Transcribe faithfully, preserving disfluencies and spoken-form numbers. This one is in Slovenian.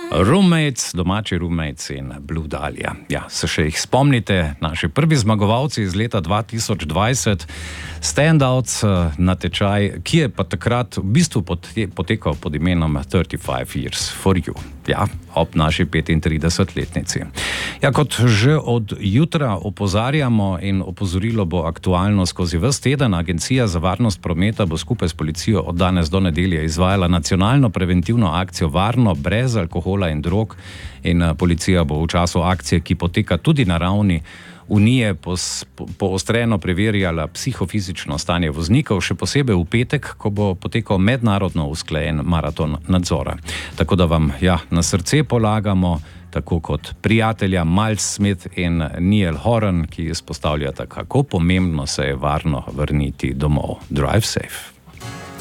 Roommates, domači roommates in Blue Dahlia. Ja, se še jih spomnite, naši prvi zmagovalci iz leta dva tisoč dvajset, standouts na tečaj, ki je pa takrat v bistvu potekal pod imenom thirty-five years for you. Ja, ob naši petintridesetletnici. Ja, kot že od jutra opozarjamo in opozorilo bo aktualno skozi ves teden, Agencija za varnost prometa bo skupaj s policijo od danes do nedelje izvajala nacionalno preventivno akcijo Varno brez alkohola in drog, in policija bo v času akcije, ki poteka tudi na ravni Unije, poostreno preverjala psihofizično stanje voznikov, še posebej v petek, ko bo potekal mednarodno usklajen maraton nadzora. Tako da vam ja, na srce polagamo, tako kot prijatelja Miles Smith in Niall Horan, ki izpostavljata, kako pomembno se je varno vrniti domov. Drive safe.